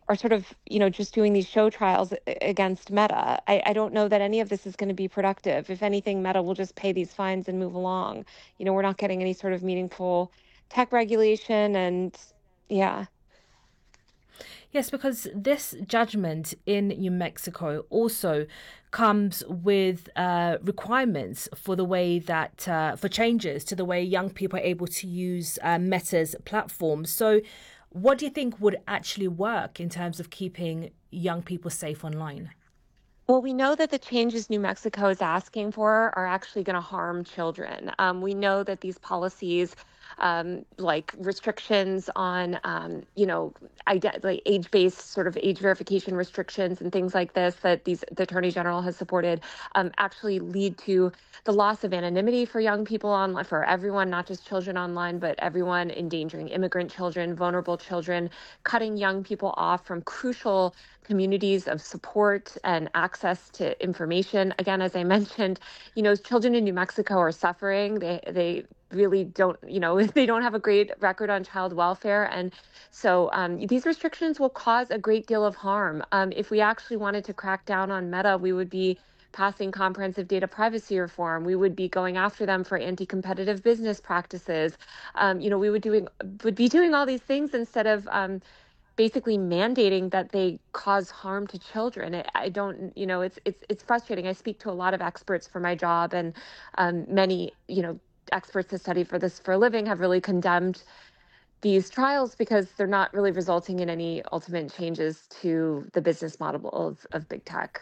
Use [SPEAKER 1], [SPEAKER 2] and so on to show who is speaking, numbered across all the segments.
[SPEAKER 1] are sort of, just doing these show trials against Meta. I don't know that any of this is going to be productive. If anything, Meta will just pay these fines and move along. We're not getting any sort of meaningful tech regulation. And yeah.
[SPEAKER 2] Yes, because this judgment in New Mexico also comes with requirements for the way that, for changes to the way young people are able to use Meta's platform. So, what do you think would actually work in terms of keeping young people safe online?
[SPEAKER 1] Well, we know that the changes New Mexico is asking for are actually going to harm children. We know that these policies, like restrictions on, like age-based sort of age verification restrictions and things like this, that the Attorney General has supported, actually lead to the loss of anonymity for young people online, for everyone, not just children online, but everyone, endangering immigrant children, vulnerable children, cutting young people off from crucial communities of support and access to information. Again, as I mentioned, children in New Mexico are suffering. They really don't, they don't have a great record on child welfare. And so these restrictions will cause a great deal of harm. If we actually wanted to crack down on Meta, we would be passing comprehensive data privacy reform. We would be going after them for anti-competitive business practices. We would be doing all these things instead of basically mandating that they cause harm to children. I don't, it's frustrating. I speak to a lot of experts for my job, and many, experts that study for this for a living have really condemned these trials because they're not really resulting in any ultimate changes to the business model of big tech.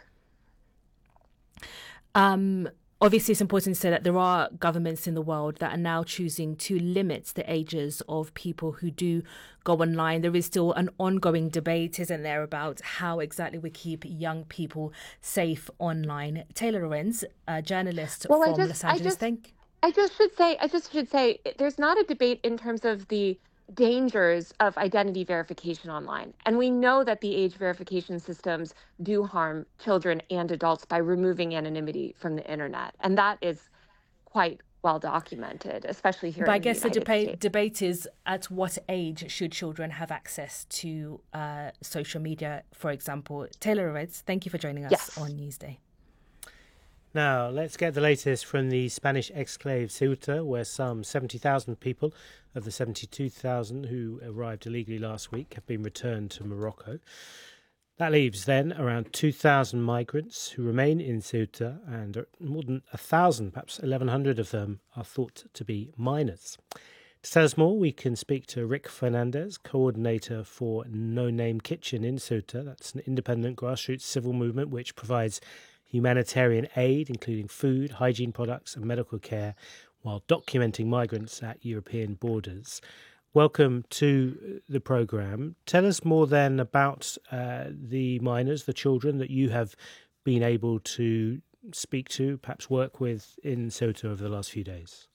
[SPEAKER 2] Um, Obviously, it's important to say that there are governments in the world that are now choosing to limit the ages of people who do go online. There is still an ongoing debate, isn't there, about how exactly we keep young people safe online. Taylor Lorenz, a journalist
[SPEAKER 1] Well,
[SPEAKER 2] from Los Angeles, thank
[SPEAKER 1] I just should say there's not a debate in terms of the dangers of identity verification online. And we know that the age verification systems do harm children and adults by removing anonymity from the internet. And that is quite well documented, especially here
[SPEAKER 2] But I
[SPEAKER 1] in the
[SPEAKER 2] guess the
[SPEAKER 1] United States.
[SPEAKER 2] debate is at what age should children have access to social media, for example. Taylor Lorenz, thank you for joining us
[SPEAKER 1] Yes.
[SPEAKER 2] on Newsday.
[SPEAKER 3] Now, let's get the latest from the Spanish exclave Ceuta, where some 70,000 people of the 72,000 who arrived illegally last week have been returned to Morocco. That leaves then around 2,000 migrants who remain in Ceuta, and more than 1,000, perhaps 1,100 of them, are thought to be minors. To tell us more, we can speak to Rick Fernandez, coordinator for No Name Kitchen in Ceuta. That's an independent grassroots civil movement which provides humanitarian aid, including food, hygiene products and medical care, while documenting migrants at European borders. Welcome to the programme. Tell us more then about the minors, the children that you have been able to speak to, perhaps work with in Ceuta over the last few days.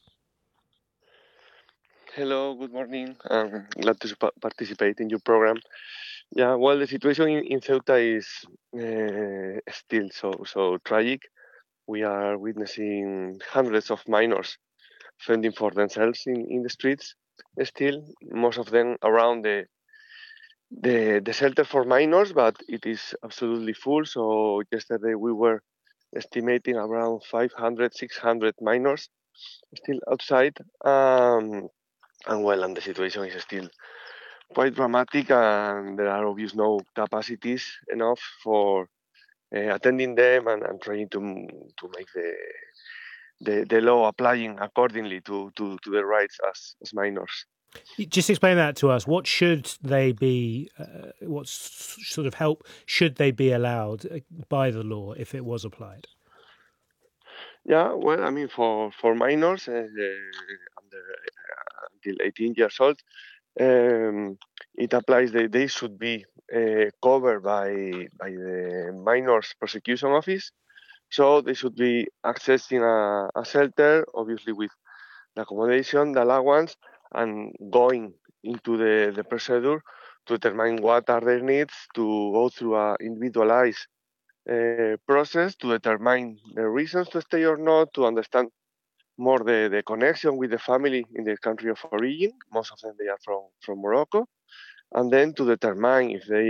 [SPEAKER 4] Hello, good morning. I'm glad to participate in your program. Yeah, well, the situation in Ceuta is still so tragic. We are witnessing hundreds of minors fending for themselves in the streets. Still, most of them around the shelter for minors, but it is absolutely full. So yesterday we were estimating around 500, 600 minors still outside. And the situation is still quite dramatic, and there are obviously no capacities enough for attending them and trying to make the law applying accordingly to their rights as minors.
[SPEAKER 3] Just explain that to us. What should they be, what sort of help should they be allowed by the law if it was applied?
[SPEAKER 4] Yeah, well, I mean, for minors under until 18 years old, it applies that they should be covered by the minors prosecution office. So they should be accessing a shelter, obviously with the accommodation, the allowance, and going into the procedure to determine what are their needs, to go through a individualized process to determine the reasons to stay or not, to understand more the connection with the family in the country of origin. Most of them, they are from Morocco. And then to determine if they